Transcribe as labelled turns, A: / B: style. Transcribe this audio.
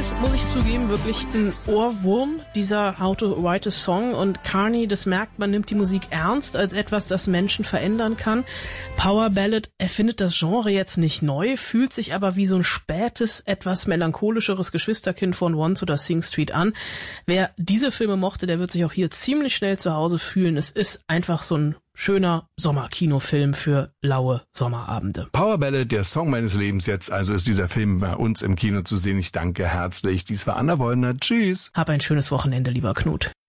A: ist, muss ich zugeben, wirklich ein Ohrwurm, dieser How to Write a Song. Und Carney, das merkt man, nimmt die Musik ernst als etwas, das Menschen verändern kann. Power Ballad erfindet das Genre jetzt nicht neu, fühlt sich aber wie so ein spätes, etwas melancholischeres Geschwisterkind von Once oder Sing Street an. Wer diese Filme mochte, der wird sich auch hier ziemlich schnell zu Hause fühlen. Es ist einfach so ein schöner Sommerkinofilm für laue Sommerabende.
B: Power Ballad, der Song meines Lebens jetzt. Also ist dieser Film bei uns im Kino zu sehen. Ich danke herzlich. Dies war Anna Wollner. Tschüss.
A: Hab ein schönes Wochenende, lieber Knut.